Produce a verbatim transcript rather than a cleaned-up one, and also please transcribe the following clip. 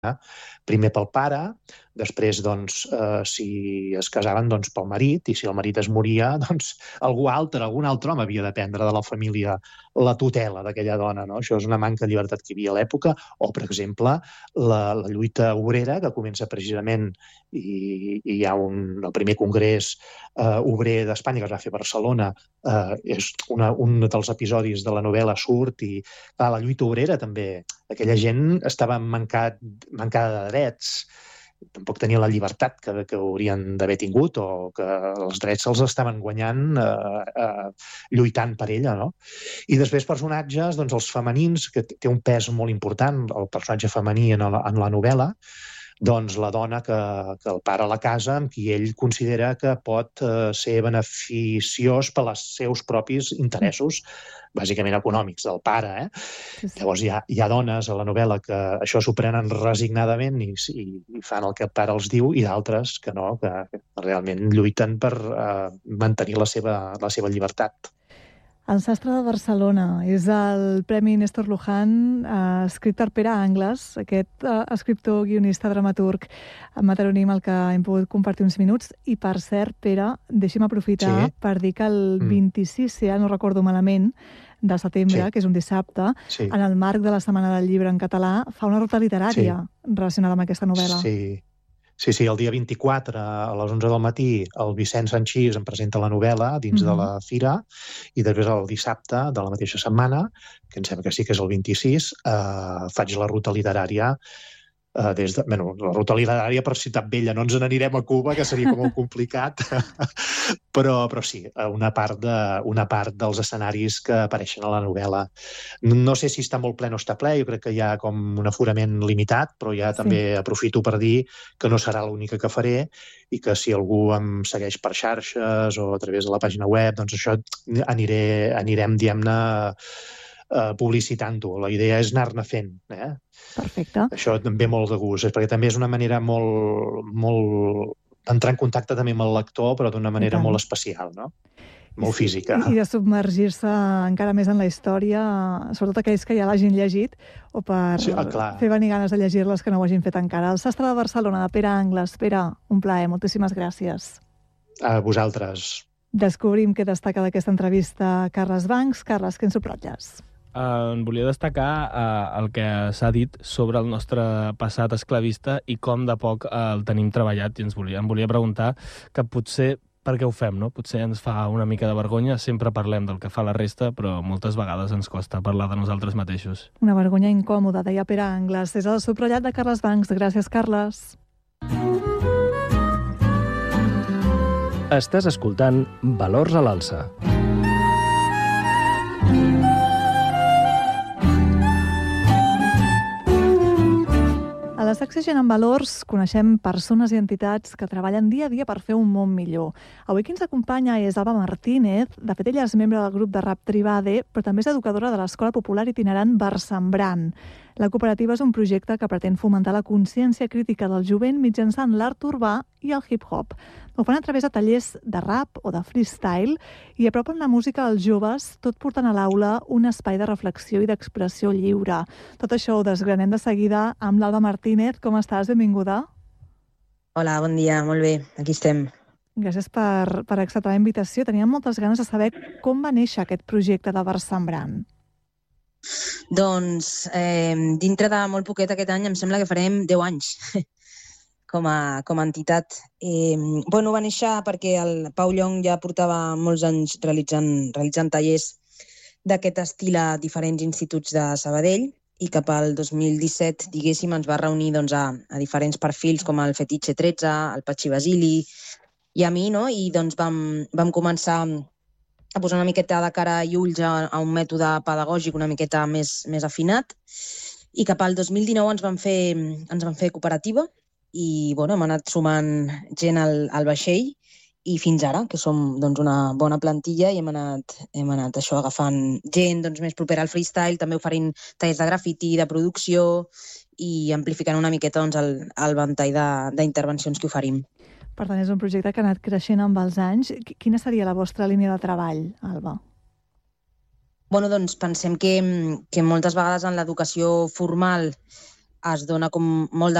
primer pel pare, després, doncs, eh, si es casaven, doncs, pel marit, i si el marit es moria, doncs, algú altre, algun altre home havia de prendre de la família la tutela d'aquella dona, no? Això és una manca de llibertat que hi havia a l'època, o, per exemple, la, la lluita obrera, que comença precisament, i, i hi ha un, el primer congrés eh, obrer d'Espanya, que es va fer a Barcelona, eh, és una, un dels episodis de la novel·la surt, i clar, la lluita obrera també, aquella gent estava mancat, mancada de drets, tampoc tenia la llibertat que, que haurien d'haver tingut, o que els drets se'ls estaven guanyant eh, eh, lluitant per ella, no? I després personatges, doncs els femenins, que té un pes molt important, el personatge femení en la, en la novel·la, doncs la dona que, que el pare la casa, amb qui ell considera que pot eh, ser beneficiós per als seus propis interessos, bàsicament econòmics, del pare. Eh? Sí, sí. Llavors hi ha, hi ha dones a la novel·la que això s'ho prenen resignadament i, i, i fan el que el pare els diu, i d'altres que no, que realment lluiten per eh, mantenir la seva, la seva llibertat. El sastre de Barcelona és el Premi Néstor Luján, eh, escrit per Pere Angles, aquest eh, escriptor, guionista, dramaturg mataronim al que hem pogut compartir uns minuts. I, per cert, Pere, deixi'm aprofitar sí. per dir que el vint-i-sis, si ja no recordo malament, de setembre, sí. que és un dissabte, sí. en el marc de la Setmana del Llibre en català, fa una ruta literària sí. relacionada amb aquesta novel·la. Sí. Sí, sí, el dia vint-i-quatre, a les onze del matí, el Vicent Sanchís em presenta la novel·la dins uh-huh. de la fira, i després el dissabte de la mateixa setmana, que em sembla que sí que és el vint-i-sis, eh, faig la ruta literària Uh, des de, bueno, la ruta literària per Ciutat Vella. No ens n'anirem a Cuba, que seria com molt complicat, però, però sí, una part, de, una part dels escenaris que apareixen a la novel·la. No sé si està molt ple o no està ple, jo crec que hi ha com un aforament limitat, però ja sí. també aprofito per dir que no serà l'única que faré, i que si algú em segueix per xarxes o a través de la pàgina web, doncs això aniré, anirem, diguem-ne, Uh, publicitant-ho. La idea és anar-ne fent. Eh? Perfecte. Això també molt de gust, perquè també és una manera molt, molt d'entrar en contacte també amb el lector, però d'una manera molt especial, no? Molt I, física. I de submergir-se encara més en la història, sobretot aquells que ja l'hagin llegit, o per sí, ah, fer venir ganes de llegir-les que no ho hagin fet encara. El sastre de Barcelona, de Pere Angles. Pere, un plaer, moltíssimes gràcies. A vosaltres. Descobrim què destaca d'aquesta entrevista Carles Bancs. Carles, què ens subratlles? Uh, en volia destacar uh, el que s'ha dit sobre el nostre passat esclavista i com de poc uh, el tenim treballat, i ens volia, em volia preguntar que potser per què ho fem, no? Potser ens fa una mica de vergonya, sempre parlem del que fa la resta, però moltes vegades ens costa parlar de nosaltres mateixos. Una vergonya incòmoda, deia Pere Angles. És el subratllat de Carles Bancs. Gràcies, Carles. Estàs escoltant Valors a l'Alça. A la secció Gent amb Valors coneixem persones i entitats que treballen dia a dia per fer un món millor. Avui qui ens acompanya és Alba Martínez. De fet, ella és membre del grup de rap Tribade, però també és educadora de l'Escola Popular Itinerant Barsembrant. La cooperativa és un projecte que pretén fomentar la consciència crítica del jovent mitjançant l'art urbà i el hip-hop. Ho fan a través de tallers de rap o de freestyle i apropen la música als joves, tot portant a l'aula un espai de reflexió i d'expressió lliure. Tot això ho desgranem de seguida amb l'Alba Martínez. Com estàs? Benvinguda. Hola, bon dia. Molt bé. Aquí estem. Gràcies per, per acceptar la invitació. Teníem moltes ganes de saber com va néixer aquest projecte de Barsembrant. Doncs, eh, dintre de molt poquet aquest any, em sembla que farem deu anys com a, com a entitat. Eh, bueno, va néixer perquè el Pau Llong ja portava molts anys realitzant, realitzant tallers d'aquest estil a diferents instituts de Sabadell, i cap al dos mil disset, diguéssim, ens va reunir doncs, a, a diferents perfils com el Fetitxe tretze, el Patxi Basili i a mi, no? I doncs vam, vam començar a posar una miqueta de cara i ulls a, a un mètode pedagògic una miqueta més, més afinat, i cap al dos mil dinou ens van fer, ens van fer cooperativa i bueno, hem anat sumant gent al, al vaixell, i fins ara, que som doncs, una bona plantilla, i hem anat, hem anat això, agafant gent doncs, més propera al freestyle, també oferint tallers de grafiti, de producció, i amplificant una miqueta doncs, el, el ventall d'intervencions que oferim. Per tant, és un projecte que ha anat creixent amb els anys. Quina seria la vostra línia de treball, Alba? Bueno, doncs pensem que, que moltes vegades en l'educació formal es dona com molt de